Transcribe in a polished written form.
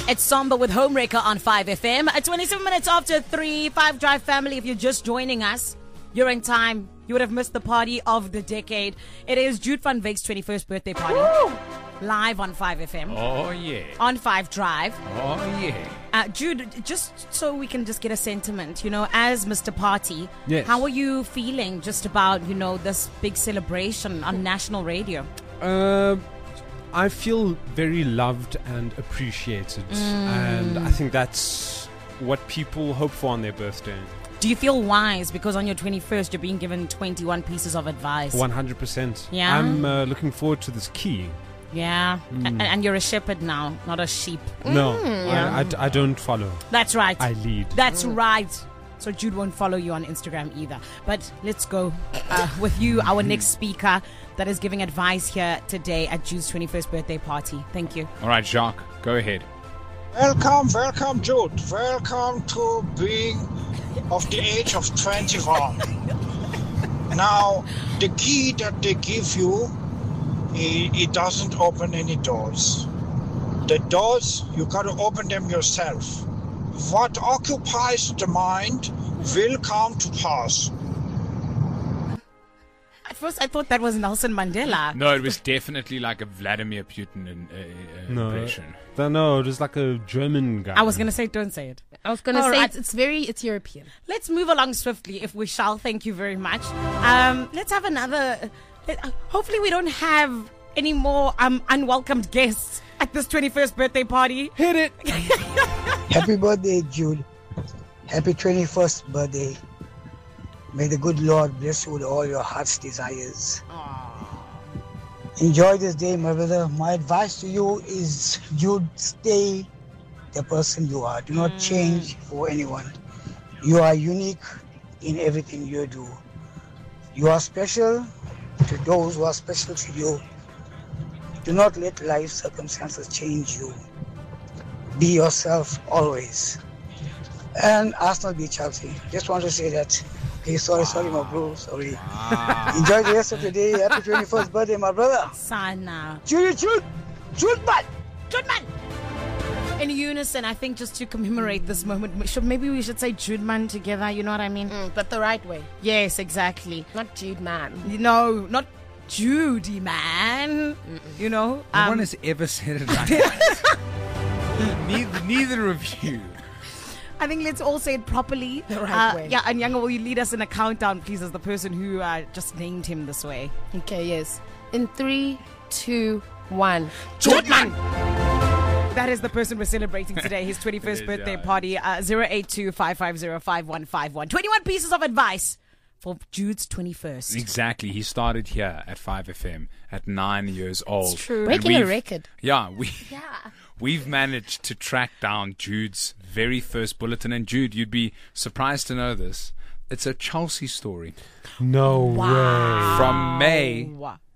It's Samba with Homewrecker on 5FM. At 27 minutes after 3, 5 Drive family, if you're just joining us, you're in time. You would have missed the party of the decade. It is Jude van Veek's 21st birthday party. Woo! Live on 5FM. Oh, yeah. On 5 Drive. Oh, yeah. Jude, just so we can just get a sentiment, as Mr. Party, yes. How are you feeling just about, this big celebration on national radio? I feel very loved and appreciated, and I think that's what people hope for on their birthday. Do you feel wise because on your 21st you're being given 21 pieces of advice? 100%. Yeah? I'm looking forward to this key. Yeah, and you're a shepherd now, not a sheep. No, Yeah. I don't follow. That's right. I lead. That's right. So Jude won't follow you on Instagram either. But let's go with you, our next speaker that is giving advice here today at Jude's 21st birthday party. Thank you. All right, Jacques, go ahead. Welcome, Jude. Welcome to being of the age of 21. Now, the key that they give you, it doesn't open any doors. The doors, you got to open them yourself. What occupies the mind will come to pass. At first I thought that was Nelson Mandela. No, it was definitely like a Vladimir Putin impression. No, it was like a German guy. I was going to say, don't say it. I was going to All say right. it's European. Let's move along swiftly, if we shall. Thank you very much. Let's have another. Hopefully, we don't have any more unwelcomed guests at this 21st birthday party. Hit it. Happy birthday, Jude. Happy 21st birthday. May the good Lord bless you with all your heart's desires. Enjoy this day, my brother. My advice to you is, Jude, stay the person you are. Do not change for anyone. You are unique in everything you do. You are special to those who are special to you. Do not let life circumstances change you. Be yourself always. And Arsenal beat Chelsea. Just want to say that. Okay, sorry, my bro. Sorry. Enjoy the rest of the day. Happy 21st birthday, my brother. Sana. Jude man. In unison, I think just to commemorate this moment, maybe we should say Jude man together, you know what I mean? But the right way. Yes, exactly. Not Jude man. No, not Judy man. No one has ever said it like that. Neither of you. I think let's all say it properly. The right way. Yeah, and Younger, will you lead us in a countdown, please, as the person who just named him this way? Okay, yes. In 3, 2, 1. Jordan! That is the person we're celebrating today, his 21st birthday party. 082-550-5151. 21 pieces of advice for Jude's 21st. Exactly. He started here at 5FM at 9 years old. It's true. Breaking a record. Yeah, we've managed to track down Jude's very first bulletin. And Jude, you'd be surprised to know this. It's a Chelsea story. No way. From May